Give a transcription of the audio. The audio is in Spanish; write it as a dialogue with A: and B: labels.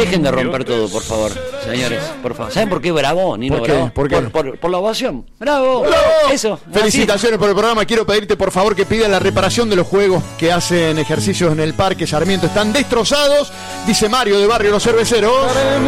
A: Dejen de romper todo, por favor, señores, por favor. ¿Saben por qué bravo, Nino?
B: ¿Por qué?
A: Bravo?
B: ¿Por qué?
A: Por la ovación. ¡Bravo! Eso.
B: Felicitaciones por el programa. Quiero pedirte, por favor, que pidas la reparación de los juegos que hacen ejercicios en el Parque Sarmiento. Están destrozados, dice Mario de Barrio Los Cerveceros.